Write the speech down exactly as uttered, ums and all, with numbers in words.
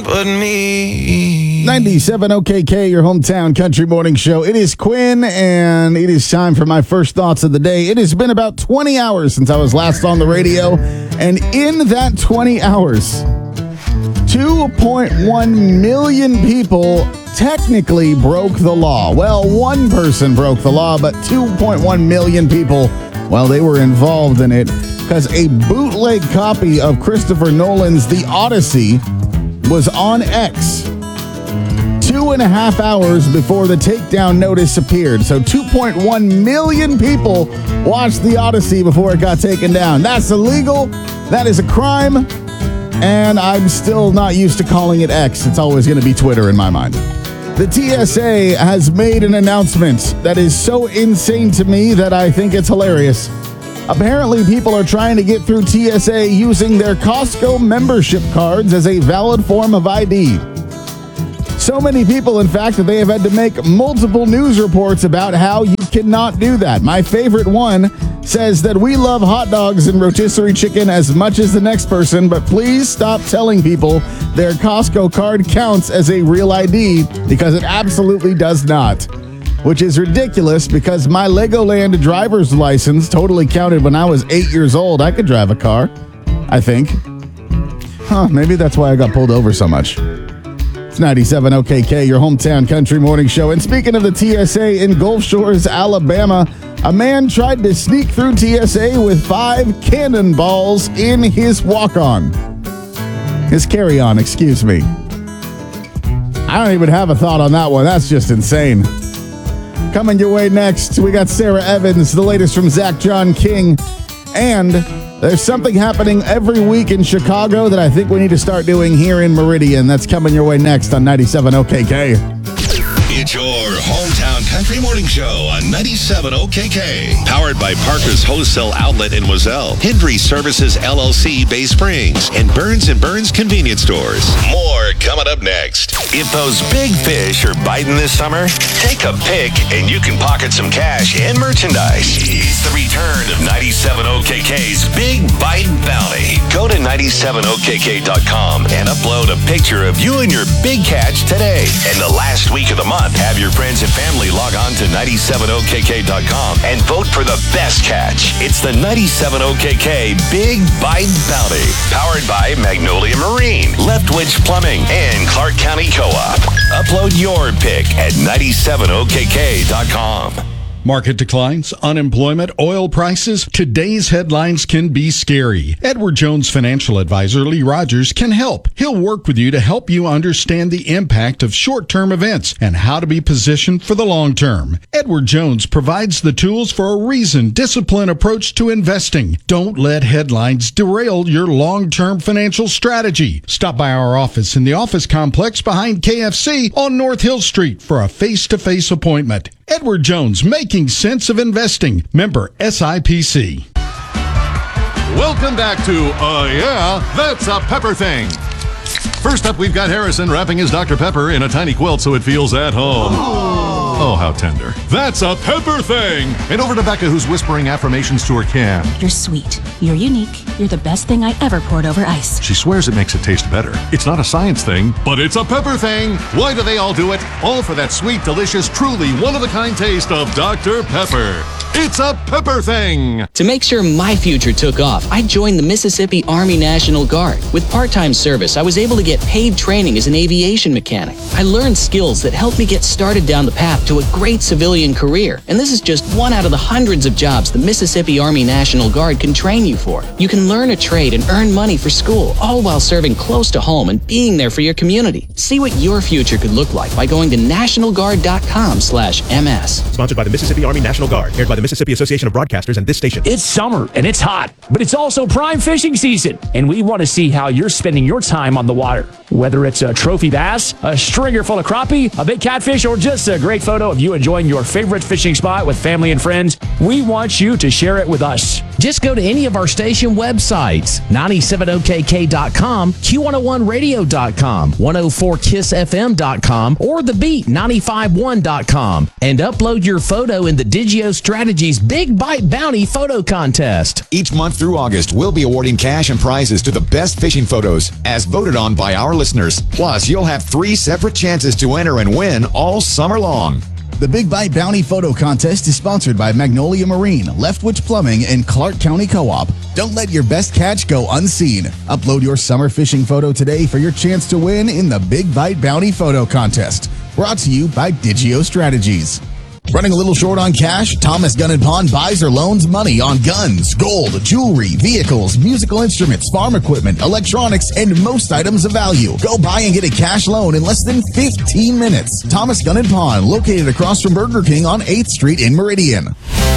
but me. ninety-seven O K K, your hometown country morning show. It is Quinn, and it is time for my first thoughts of the day. It has been about twenty hours since I was last on the radio, and in that twenty hours, two point one million people technically broke the law. Well, one person broke the law, but two point one million people, well, they were involved in it because a bootleg copy of Christopher Nolan's The Odyssey was on X two and a half hours before the takedown notice appeared. So two point one million people watched The Odyssey before it got taken down. That's illegal. That is a crime. And I'm still not used to calling it X. It's always going to be Twitter in my mind. The T S A has made an announcement that is so insane to me that I think it's hilarious. Apparently, people are trying to get through T S A using their Costco membership cards as a valid form of I D. So many people, in fact, that they have had to make multiple news reports about how you cannot do that. My favorite one says that we love hot dogs and rotisserie chicken as much as the next person, but please stop telling people their Costco card counts as a real I D, because it absolutely does not. Which is ridiculous, because my Legoland driver's license totally counted when I was eight years old. I could drive a car, I think. Huh, maybe that's why I got pulled over so much. It's ninety-seven O K K, your hometown country morning show. And speaking of the T S A, in Gulf Shores, Alabama, a man tried to sneak through T S A with five cannonballs in his walk-on. His carry-on, excuse me. I don't even have a thought on that one. That's just insane. Coming your way next, we got Sarah Evans, the latest from Zach John King, and there's something happening every week in Chicago that I think we need to start doing here in Meridian. That's coming your way next on ninety-seven O K K. It's your hometown country morning show on ninety-seven O K K. Powered by Parker's Wholesale Outlet in Wazelle, Hendry Services L L C Bay Springs, and Burns and Burns Convenience Stores. More coming up next. If those big fish are biting this summer, take a pic and you can pocket some cash and merchandise. It's the return of ninety-seven O K K's Big Bite Bounty. Go to ninety-seven O K K dot com and upload a picture of you and your big catch today. And the last week of the month, have your friends and family log on to ninety-seven O K K dot com and vote for the best catch. It's the ninety-seven O K K Big Bite Bounty. Powered by Magnolia Marine, Leftwich Plumbing, and Clark County Co-op. Upload your pic at ninety-seven O K K dot com. Market declines, unemployment, oil prices. Today's headlines can be scary. Edward Jones financial advisor Lee Rogers can help. He'll work with you to help you understand the impact of short-term events and how to be positioned for the long term. Edward Jones provides the tools for a reasoned, disciplined approach to investing. Don't let headlines derail your long-term financial strategy. Stop by our office in the office complex behind K F C on North Hill Street for a face-to-face appointment. Edward Jones, making sense of investing. Member S I P C. Welcome back to Uh Yeah, That's a Pepper Thing. First up, we've got Harrison wrapping his Doctor Pepper in a tiny quilt so it feels at home. Oh, how tender. That's a Pepper Thing. And over to Becca, who's whispering affirmations to her can. You're sweet. You're unique. You're the best thing I ever poured over ice. She swears it makes it taste better. It's not a science thing, but it's a Pepper Thing. Why do they all do it? All for that sweet, delicious, truly one-of-a-kind taste of Doctor Pepper. It's a Pepper Thing. To make sure my future took off, I joined the Mississippi Army National Guard. With part-time service, I was able to get paid training as an aviation mechanic. I learned skills that helped me get started down the path to a great civilian career. And this is just one out of the hundreds of jobs the Mississippi Army National Guard can train you for. You can learn a trade and earn money for school, all while serving close to home and being there for your community. See what your future could look like by going to national guard dot com slash M S. Sponsored by the Mississippi Army National Guard, aired by the Mississippi Association of Broadcasters and this station. It's summer and it's hot, but it's also prime fishing season, and we want to see how you're spending your time on the water. Whether it's a trophy bass, a stringer full of crappie, a big catfish, or just a great photo of you enjoying your favorite fishing spot with family and friends, we want you to share it with us. Just go to any of our station websites, ninety-seven O K K dot com, Q one oh one radio dot com, one oh four kiss F M dot com, or the beat ninety-five one dot com, and upload your photo in the Digio Strategy Strategies Big Bite Bounty Photo Contest. Each month through August, we'll be awarding cash and prizes to the best fishing photos, as voted on by our listeners. Plus, you'll have three separate chances to enter and win all summer long. The Big Bite Bounty Photo Contest is sponsored by Magnolia Marine, Leftwich Plumbing, and Clark County Co-op. Don't let your best catch go unseen. Upload your summer fishing photo today for your chance to win in the Big Bite Bounty Photo Contest. Brought to you by Digio Strategies. Running a little short on cash? Thomas Gun and Pawn buys or loans money on guns, gold, jewelry, vehicles, musical instruments, farm equipment, electronics, and most items of value. Go buy and get a cash loan in less than fifteen minutes. Thomas Gun and Pawn, located across from Burger King on eighth Street in Meridian.